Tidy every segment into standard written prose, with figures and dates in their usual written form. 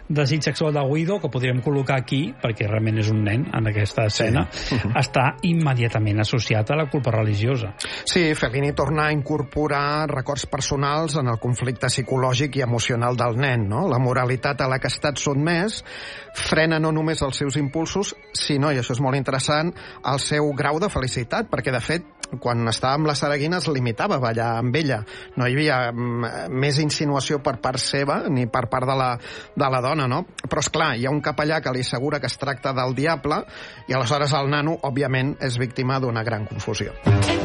desig sexual de Guido, que podríem col·locar aquí, perquè realment és un nen en aquesta escena, està immediatament associat a la culpa religiosa. Sí, Fellini torna a incorporar records personals en el conflicte psicològic i emocional del nen, no? La moralitat a la que ha estat sotmès frena no només els seus impulsos, sinó, i això és molt interessant, el seu grau de felicitat, perquè de fet, quan estava amb la Saraguina es limitava a ballar amb ella. No hi havia més insinuació per part seva ni per part de la dona, no? Però, esclar, hi ha un capellà que li assegura que es tracta del diable i aleshores el nano, òbviament, és víctima d'una gran confusió.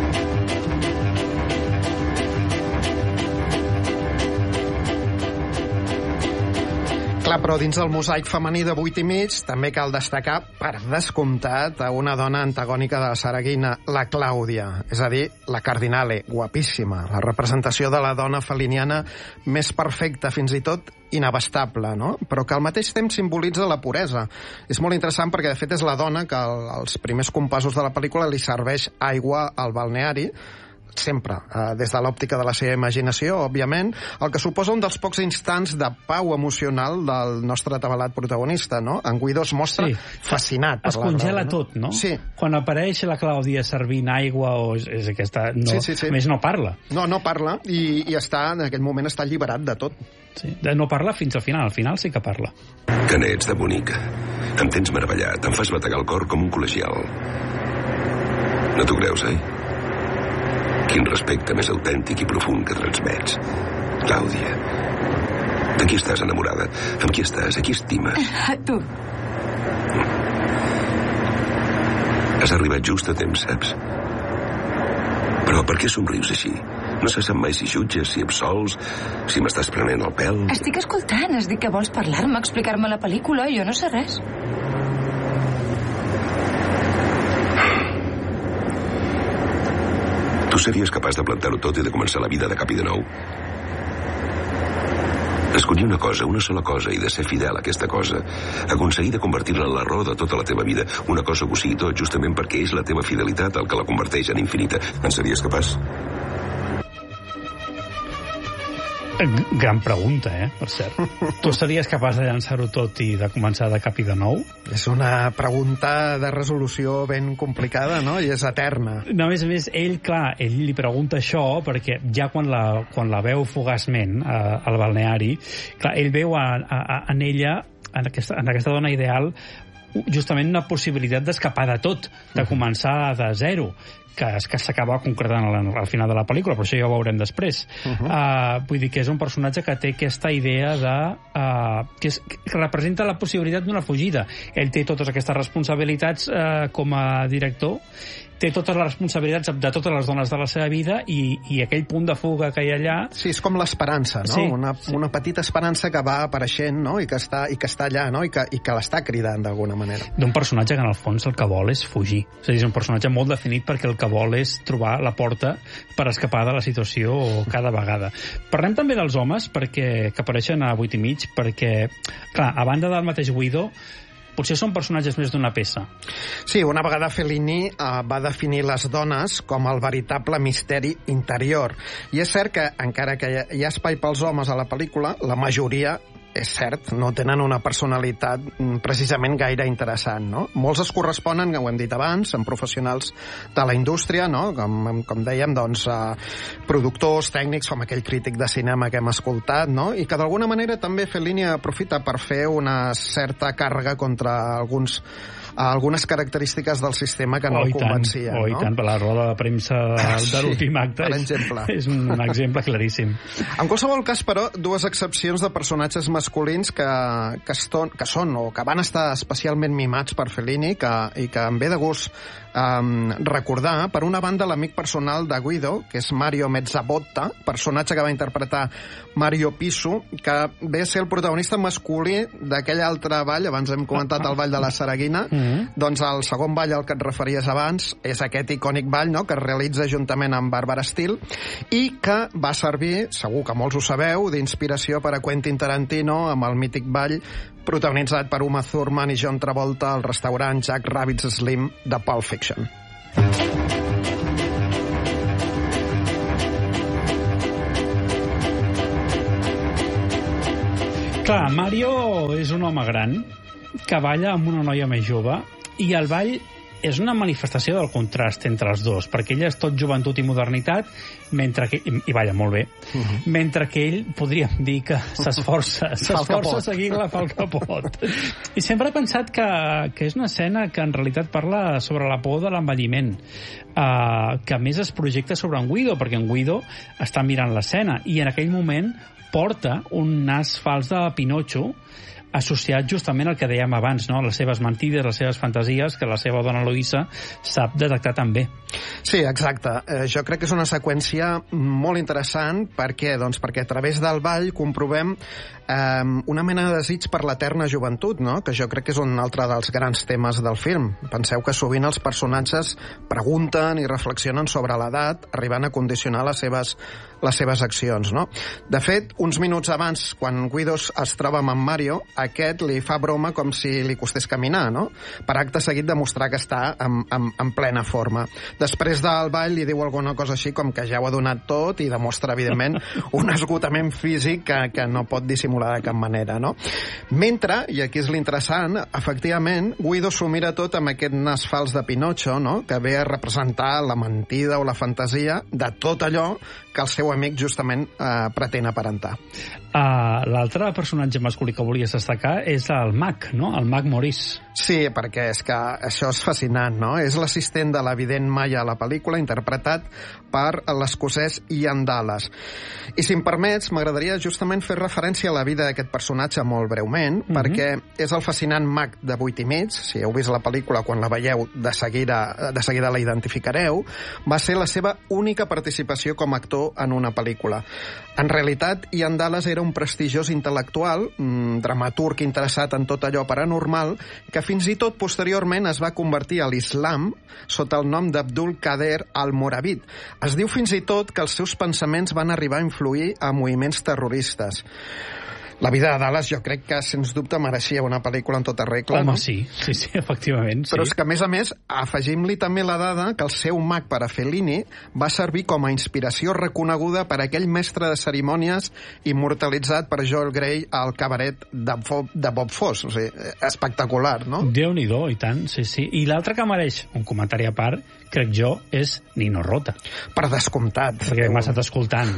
Clar, però dins del mosaic femení de 8 i mig també cal destacar, per descomptat, a una dona antagònica de la Saraguina, la Clàudia, és a dir, la Cardinale, guapíssima, la representació de la dona feliniana més perfecta, fins i tot inabastable, no? Però que al mateix temps simbolitza la puresa. És molt interessant perquè, de fet, és la dona que als primers compassos de la pel·lícula li serveix aigua al balneari, sempre, des de l'òptica de la seva imaginació, òbviament, el que suposa un dels pocs instants de pau emocional del nostre atabalat protagonista, no? En Guido es mostra fascinat per la dona. Es congela tot, no? Sí. Quan apareix la Clàudia servint aigua, o és aquesta... No, sí. A més, no parla. No parla, i està, en aquell moment està alliberat de tot. Sí. No parla fins al final sí que parla. Que n'ets de bonica. Em tens meravellat, em fas bategar el cor com un col·legial. No t'ho creus, Quin respecte més autèntic i profund que transmets. Clàudia, de qui estàs enamorada? Amb qui estàs? A qui estimes? A tu. Has arribat just a temps, saps? Però per què somrius així? No se sap mai si jutges, si absols, si m'estàs prenent el pèl. Estic escoltant, has dit que vols parlar-me, explicar-me la pel·lícula, jo no sé res. Tu series capaç de plantar-ho tot i de començar la vida de cap i de nou? Escollir una cosa, una sola cosa, i de ser fidel a aquesta cosa. Aconseguir de convertir-la en la raó de tota la teva vida. Una cosa que ho sigui tot, justament perquè és la teva fidelitat el que la converteix en infinita. En series capaç? Gran pregunta, per cert. Tu series capaç de llançar-ho tot i de començar de cap i de nou? És una pregunta de resolució ben complicada, no? I és eterna. No, a més, ell li pregunta això perquè ja quan la veu fugaçment al balneari, clar, ell veu en ella, en aquesta dona ideal, justament una possibilitat d'escapar de tot, de començar de zero, que s'acaba concretant al final de la pel·lícula, però això ja ho veurem després. Vull dir que és un personatge que té aquesta idea que representa la possibilitat d'una fugida. Ell té totes aquestes responsabilitats com a director, té totes les responsabilitats de totes les dones de la seva vida i aquell punt de fuga que hi ha allà... Sí, és com l'esperança, no? Sí. Una petita esperança que va apareixent, no? I que està allà, no? I que l'està cridant d'alguna manera. D'un personatge que en el fons el que vol és fugir. És a dir, és un personatge molt definit perquè el que vol és trobar la porta per escapar de la situació cada vegada. Parlem també dels homes que apareixen a 8 i mig perquè, clar, a banda del mateix Guido, potser són personatges més d'una peça. Sí, una vegada Fellini va definir les dones com el veritable misteri interior. I és cert que, encara que hi ha espai pels homes a la pel·lícula, la majoria, és cert, no tenen una personalitat precisament gaire interessant, no? Molts es corresponen, ho hem dit abans, amb professionals de la indústria, no? Com dèiem, doncs, productors, tècnics, com aquell crític de cinema que hem escoltat, no? I que d'alguna manera també Fellini aprofita per fer una certa càrrega contra algunes característiques del sistema que no el convencien. I tant, per la roda de premsa de l'últim acte per exemple. És un exemple claríssim. En qualsevol cas, però, dues excepcions de personatges masculins que són o que van estar especialment mimats per Fellini i que em ve de gust recordar, per una banda, l'amic personal de Guido, que és Mario Mezzabotta, personatge que va interpretar Mario Pisu, que ve a ser el protagonista masculí d'aquell altre ball, abans hem comentat el ball de la Saraguina, doncs el segon ball al que et referies abans és aquest icònic ball, no?, que es realitza juntament amb Barbara Steele i que va servir, segur que molts ho sabeu, d'inspiració per a Quentin Tarantino amb el mític ball protagonitzat per Uma Thurman i John Travolta al restaurant Jack Rabbit's Slim de Pulp Fiction. Clar, Mario és un home gran que balla amb una noia més jove i el ball és una manifestació del contrast entre els dos, perquè ella és tot joventut i modernitat, i balla molt bé, mentre que ell, podríem dir que s'esforça a seguir-la pel que pot. I sempre he pensat que és una escena que en realitat parla sobre la por de l'envelliment, que a més es projecta sobre en Guido, perquè en Guido està mirant l'escena, i en aquell moment porta un nas fals de Pinotxo, associat justament al que dèiem abans, no? Les seves mentides, les seves fantasies, que la seva dona Luisa sap detectar també. Sí, exacte. Jo crec que és una seqüència molt interessant. Per què? Doncs perquè a través del ball comprovem una mena de desig per l'eterna joventut, no? Que jo crec que és un altre dels grans temes del film. Penseu que sovint els personatges pregunten i reflexionen sobre l'edat, arribant a condicionar les seves accions, no? De fet, uns minuts abans, quan Guido es troba amb en Mario, aquest li fa broma com si li costés caminar, no? Per acte seguit demostrar que està en plena forma. Després del ball li diu alguna cosa així com que ja ho ha donat tot i demostra, evidentment, un esgotament físic que no pot dissimular de cap manera, no? Mentre, i aquí és l'interessant, efectivament, Guido s'ho mira tot amb aquest nas fals de Pinotxo, no? Que ve a representar la mentida o la fantasia de tot allò que el seu amic justament pretén aparentar. L'altre personatge masculí que volies destacar és el mag, no? El mag Maurice. Sí, perquè és que això és fascinant, no? És l'assistent de l'evident Maya a la pel·lícula, interpretat per l'escocès Ian Dallas. I si em permets, m'agradaria justament fer referència a la vida d'aquest personatge molt breument, perquè és el fascinant mag de 8 i mig, si heu vist la pel·lícula, quan la veieu, de seguida la identificareu, va ser la seva única participació com a actor en una pel·lícula. En realitat, Ian Dallas era un prestigiós intel·lectual, dramaturg interessat en tot allò paranormal, que fins i tot posteriorment es va convertir a l'islam sota el nom d'Abdul Qadir al-Moravid. Es diu fins i tot que els seus pensaments van arribar a influir a moviments terroristes. La vida de Dallas jo crec que, sens dubte, mereixia una pel·lícula en tota regla. Home, no? sí, efectivament. Sí. Però és que, a més, afegim-li també la dada que el seu mag per a Fellini va servir com a inspiració reconeguda per aquell mestre de cerimònies immortalitzat per Joel Grey al cabaret de Bob Fosse. O sigui, espectacular, no? Déu-n'hi-do, i tant, sí. I l'altre que mereix un comentari a part, crec jo, és Nino Rota. Per descomptat. Perquè m'ha estat escoltant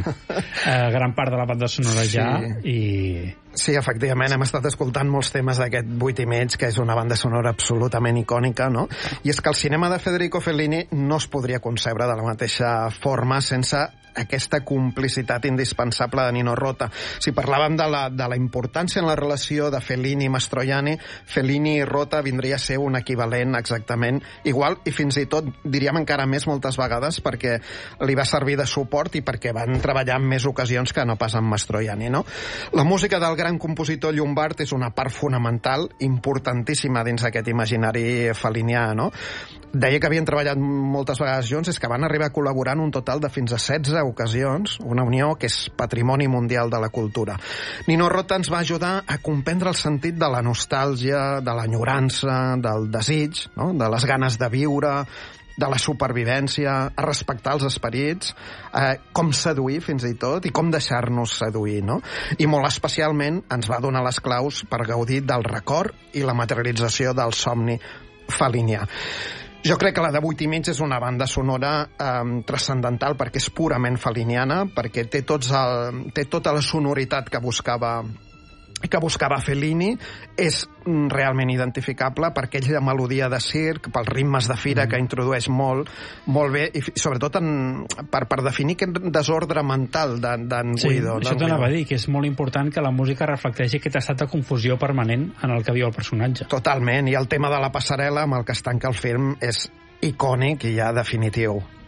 gran part de la banda sonora ja, i... Sí, efectivament, hem estat escoltant molts temes d'aquest 8 i mig, que és una banda sonora absolutament icònica, no? I és que el cinema de Federico Fellini no es podria concebre de la mateixa forma sense aquesta complicitat indispensable de Nino Rota. Si parlàvem de la importància en la relació de Fellini i Mastroianni, Fellini i Rota vindria a ser un equivalent exactament igual, i fins i tot diríem encara més moltes vegades, perquè li va servir de suport i perquè van treballar en més ocasions que no pas amb Mastroianni, no? La música del gran compositor llombard és una part fonamental, importantíssima dins aquest imaginari fellinià, no? Deia que havien treballat moltes vegades junts, és que van arribar a col·laborar en un total de fins a 16 ocasions, una unió que és patrimoni mundial de la cultura. Nino Rota ens va ajudar a comprendre el sentit de la nostàlgia, de l'enyorança, del desig, no? De les ganes de viure, de la supervivència, a respectar els esperits, com seduir fins i tot, i com deixar-nos seduir, no? I molt especialment ens va donar les claus per gaudir del record i la materialització del somni fellinià. Jo crec que la de 8 i mig és una banda sonora transcendental perquè és purament felliniana, perquè té tota la sonoritat que buscava Fellini, és realment identificable per aquella melodia de circ, pels ritmes de fira que introdueix molt bé, i sobretot per definir aquest desordre mental d'en Guido. Sí, això t'anava a dir, que és molt important que la música reflecteixi aquest estat de confusió permanent en el que viu el personatge. Totalment, i el tema de la passarel·la amb el que es tanca el film és icònic i ja definitiu.